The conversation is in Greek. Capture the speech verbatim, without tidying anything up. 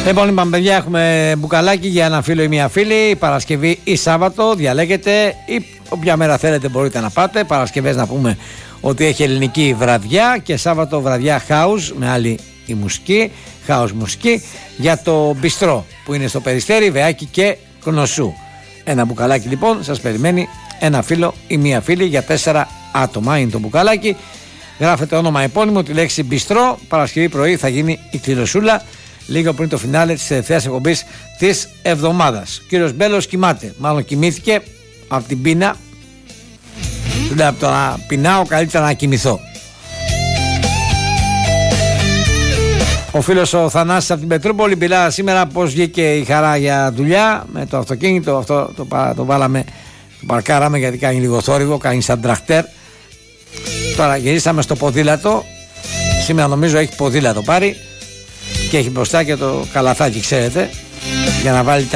Λοιπόν, είπαμε παιδιά, έχουμε μπουκαλάκι για ένα φίλο ή μια φίλη. Παρασκευή ή Σάββατο, διαλέγετε, ή όποια μέρα θέλετε μπορείτε να πάτε. Παρασκευές να πούμε ότι έχει ελληνική βραδιά και Σάββατο βραδιά house με άλλη η μουσική, house μουσική, για το μπιστρό που είναι στο Περιστέρι, Βεάκι και Κνωσού. Ένα μπουκαλάκι λοιπόν, σας περιμένει ένα φίλο ή μια φίλη για τέσσερα άτομα. Είναι το μπουκαλάκι. Γράφετε όνομα επώνυμο, τη λέξη μπιστρό. Παρασκευή πρωί θα γίνει η κληροσούλα, λίγο πριν το φινάλε της τελευταίας εκπομπής της εβδομάδας. Ο κύριος Μπέλος κοιμάται, μάλλον κοιμήθηκε από την πείνα. Του λέει από το να πεινάω καλύτερα να κοιμηθώ. Ο φίλος ο Θανάσης από την Πετρούπολη μιλά σήμερα πως βγήκε η χαρά για δουλειά με το αυτοκίνητο. Αυτό το, το, το βάλαμε, το παρκάραμε γιατί κάνει λίγο θόρυβο, κάνει σαν τραχτέρ. Τώρα γυρίσαμε στο ποδήλατο. Σήμερα νομίζω έχει ποδήλατο πάρει και έχει μπροστά και το καλαθάκι, ξέρετε, για να βάλει